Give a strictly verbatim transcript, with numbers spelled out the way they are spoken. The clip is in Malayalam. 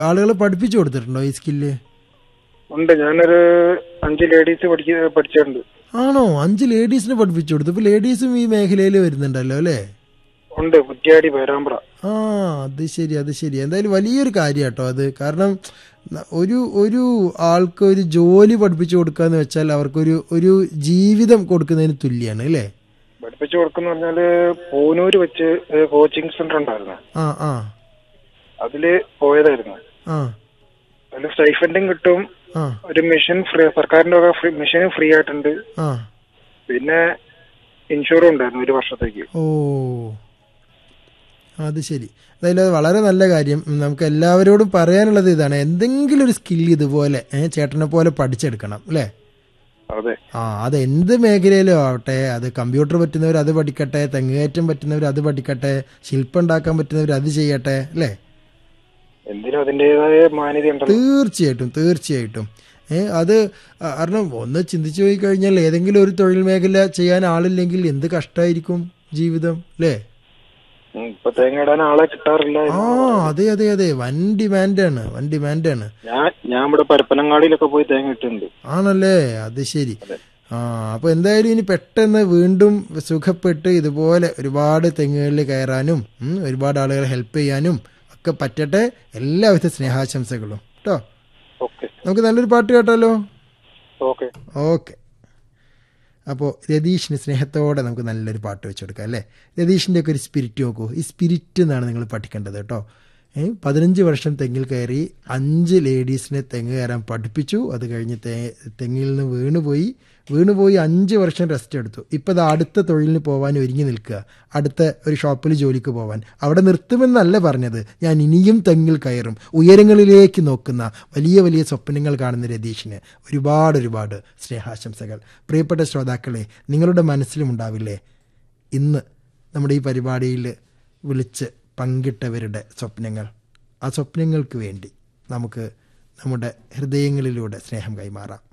ആളുകളെ പഠിപ്പിച്ചു കൊടുത്തിട്ടുണ്ടോ ഈ സ്കില്ല്? ഉണ്ട്. ഞാനൊരു അഞ്ച് ലേഡീസ് പഠിക്ക പഠിച്ചിട്ടുണ്ട്. ആണോ? അഞ്ച് ലേഡീസിനെ പഠിപ്പിച്ചു കൊടുത്തു. ഇപ്പൊ ലേഡീസും ഈ മേഖലയിൽ വരുന്നുണ്ടല്ലോ അല്ലേ? ഉണ്ട്. കുറ്റ്യാടി, പേരാമ്പ്ര. ആ, അത് ശരി, അത് ശരി. എന്തായാലും വലിയൊരു കാര്യം കേട്ടോ അത്. കാരണം ഒരു ഒരു ആൾക്ക് ഒരു ജോലി പഠിപ്പിച്ചു കൊടുക്കാന്ന് വെച്ചാൽ അവർക്കൊരു ഒരു ജീവിതം കൊടുക്കുന്നതിന് തുല്യാണ് അല്ലേ? പഠിപ്പിച്ചു കൊടുക്കുന്ന പറഞ്ഞാല് പൂനൂര് വെച്ച് കോച്ചിങ് സെന്റർ ഉണ്ടായിരുന്നു. ആ ആ അതില് പോയതായിരുന്നു. ആ അതില് സ്റ്റൈഫൻഡും കിട്ടും. ആ ഒരു മെഷീൻ ഫ്രീ, സർക്കാരിന്റെ മെഷീൻ ഫ്രീ ആയിട്ടുണ്ട്. ആ പിന്നെ ഇൻഷുറും ഉണ്ടായിരുന്നു ഒരു വർഷത്തേക്ക്. ഓ, അത് ശരി. എന്തായാലും അത് വളരെ നല്ല കാര്യം. നമുക്ക് എല്ലാവരോടും പറയാനുള്ളത് ഇതാണ്, എന്തെങ്കിലും ഒരു സ്കില്ല് ഇതുപോലെ ചേട്ടനെ പോലെ പഠിച്ചെടുക്കണം അല്ലേ? അതെ. ആ, അത് എന്ത് മേഖലയിലും ആവട്ടെ. അത് കമ്പ്യൂട്ടർ പറ്റുന്നവർ അത് പഠിക്കട്ടെ, തെങ്ങുകയറ്റം പറ്റുന്നവർ അത് പഠിക്കട്ടെ, ശില്പം ഉണ്ടാക്കാൻ പറ്റുന്നവർ അത് ചെയ്യട്ടെ അല്ലേ? എന്തിനും അതിൻ്റെതായ മാന്യത. തീർച്ചയായിട്ടും, തീർച്ചയായിട്ടും. ഏഹ് അത് കാരണം ഒന്ന് ചിന്തിച്ചു പോയി കഴിഞ്ഞാൽ ഏതെങ്കിലും ഒരു തൊഴിൽ മേഖല ചെയ്യാൻ ആളില്ലെങ്കിൽ എന്ത് കഷ്ടമായിരിക്കും ജീവിതം അല്ലേ? ഇപ്പൊ തേങ്ങ ഇടാൻ ആളെ കിട്ടാറില്ല. ആ, അതെ അതെ അതെ. വൻ ഡിമാൻഡാണ്, വൻ ഡിമാൻഡാണ്. ഞാൻ ഞാൻ ഇവിടെ പരപ്പനങ്ങാടിയിലൊക്കെ പോയി തേങ്ങ ഇട്ടുണ്ട്. ആണല്ലേ? അത് ശരി. ആ, അപ്പൊ എന്തായാലും ഇനി പെട്ടെന്ന് വീണ്ടും സുഖപ്പെട്ട് ഇതുപോലെ ഒരുപാട് തെങ്ങുകളിൽ കയറാനും ഒരുപാട് ആളുകളെ ഹെൽപ്പ് ചെയ്യാനും ഒക്കെ പറ്റട്ടെ. എല്ലാവിധ സ്നേഹാശംസകളും കേട്ടോ. നമുക്ക് നല്ലൊരു പാട്ട് കേട്ടാലോ? Okay okay. അപ്പോൾ രതീഷിന് സ്നേഹത്തോടെ നമുക്ക് നല്ലൊരു പാട്ട് വെച്ച് കൊടുക്കാം അല്ലേ? രതീഷിൻ്റെ ഒക്കെ ഒരു സ്പിരിറ്റ് നോക്കൂ. ഈ സ്പിരിറ്റ് എന്നാണ് നിങ്ങൾ പഠിക്കേണ്ടത് കേട്ടോ. പതിനഞ്ച് വർഷം തെങ്ങിൽ കയറി അഞ്ച് ലേഡീസിനെ തെങ്ങ് കയറാൻ പഠിപ്പിച്ചു. അത് കഴിഞ്ഞ് തെ തെങ്ങിൽ നിന്ന് വീണുപോയി വീണുപോയി അഞ്ച് വർഷം റെസ്റ്റ് എടുത്തു. ഇപ്പം അത് അടുത്ത തൊഴിലിന് പോകാൻ ഒരുങ്ങി നിൽക്കുക, അടുത്ത ഒരു ഷോപ്പിൽ ജോലിക്ക് പോകാൻ. അവിടെ നിർത്തുമെന്നല്ല പറഞ്ഞത്, ഞാൻ ഇനിയും തെങ്ങിൽ കയറും, ഉയരങ്ങളിലേക്ക് നോക്കുന്ന വലിയ വലിയ സ്വപ്നങ്ങൾ കാണുന്ന രതീഷിന് ഒരുപാട് ഒരുപാട് സ്നേഹാശംസകൾ. പ്രിയപ്പെട്ട ശ്രോതാക്കളെ, നിങ്ങളുടെ മനസ്സിലും ഉണ്ടാവില്ലേ ഇന്ന് നമ്മുടെ ഈ പരിപാടിയിൽ വിളിച്ച് പങ്കിട്ടവരുടെ സ്വപ്നങ്ങൾ? ആ സ്വപ്നങ്ങൾക്ക് വേണ്ടി നമുക്ക് നമ്മുടെ ഹൃദയങ്ങളിലൂടെ സ്നേഹം കൈമാറാം.